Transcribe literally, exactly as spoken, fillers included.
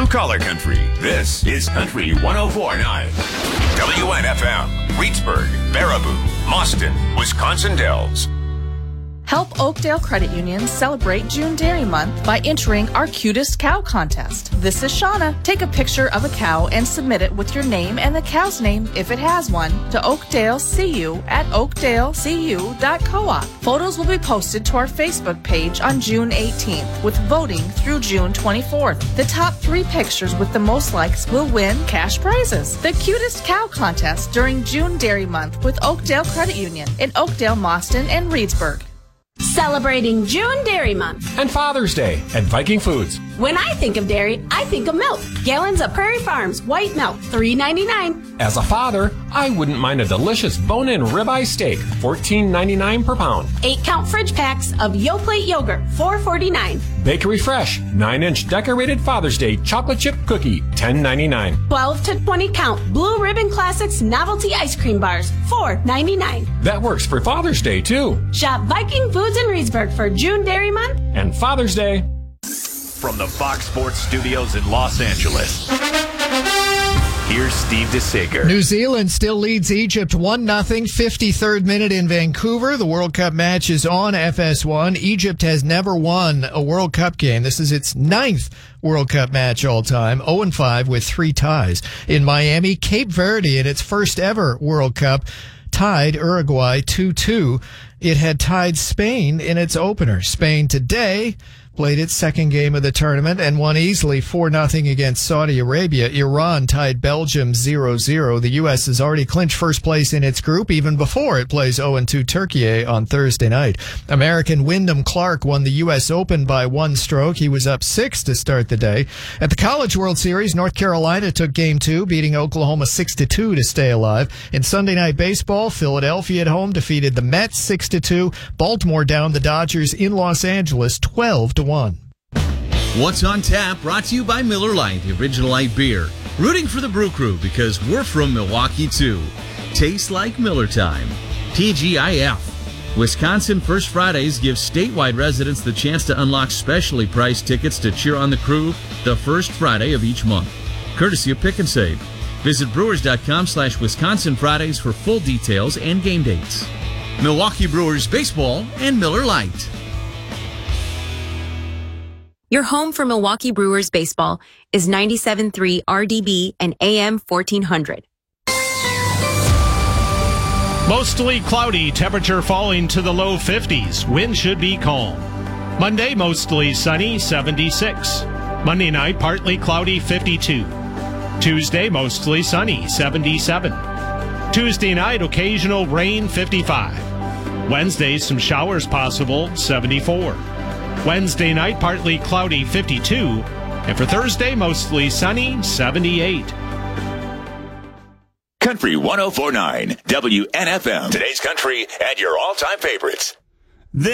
Blue Collar Country. This is Country one oh four point nine. W N F M, Reedsburg, Baraboo, Mauston, Wisconsin Dells. Help Oakdale Credit Union celebrate June Dairy Month by entering our Cutest Cow Contest. This is Shauna. Take a picture of a cow and submit it with your name and the cow's name, if it has one, to Oakdale C U at oakdale c u dot coop. Photos will be posted to our Facebook page on June eighteenth, with voting through June twenty-fourth. The top three pictures with the most likes will win cash prizes. The Cutest Cow Contest during June Dairy Month with Oakdale Credit Union in Oakdale, Mauston, and Reedsburg. Celebrating June Dairy Month. And Father's Day at Viking Foods. When I think of dairy, I think of milk. Gallons of Prairie Farms white milk, three ninety-nine. As a father, I wouldn't mind a delicious bone-in ribeye steak, fourteen ninety-nine per pound. Eight count fridge packs of Yoplait yogurt, four forty-nine. Bakery Fresh, nine inch decorated Father's Day chocolate chip cookie, ten ninety-nine. twelve to twenty count Blue Ribbon Classics novelty ice cream bars, four ninety-nine. That works for Father's Day, too. Shop Viking Foods in Reedsburg for June Dairy Month and Father's Day. From the Fox Sports Studios in Los Angeles, here's Steve DeSager. New Zealand still leads Egypt one nothing, fifty-third minute in Vancouver. The World Cup match is on F S one. Egypt has never won a World Cup game. This is its ninth World Cup match all time, oh and five with three ties. In Miami, Cape Verde in its first ever World Cup tied Uruguay two two. It had tied Spain in its opener. Spain today played its second game of the tournament and won easily four nothing against Saudi Arabia. Iran tied Belgium zero zero. The U S has already clinched first place in its group even before it plays oh and two Turkey on Thursday night. American Wyndham Clark won the U S Open by one stroke. He was up six to start the day. At the College World Series, North Carolina took game two, beating Oklahoma six to two to stay alive. In Sunday Night Baseball, Philadelphia at home defeated the Mets six to two. Baltimore downed the Dodgers in Los Angeles twelve to one. What's on Tap, brought to you by Miller Lite, the original light beer. Rooting for the Brew Crew because we're from Milwaukee too. Tastes like Miller time. T G I F. Wisconsin First Fridays gives statewide residents the chance to unlock specially priced tickets to cheer on the Crew the first Friday of each month. Courtesy of Pick and Save. Visit brewers.com slash Wisconsin Fridays for full details and game dates. Milwaukee Brewers Baseball and Miller Lite. Your home for Milwaukee Brewers baseball is ninety-seven point three R D B and A M fourteen hundred. Mostly cloudy, temperature falling to the low fifties. Wind should be calm. Monday, mostly sunny, seventy-six. Monday night, partly cloudy, fifty-two. Tuesday, mostly sunny, seventy-seven. Tuesday night, occasional rain, fifty-five. Wednesday, some showers possible, seventy-four. Wednesday night, partly cloudy, fifty-two. And for Thursday, mostly sunny, seventy-eight. Country one oh four point nine, W N F M. Today's country and your all-time favorites.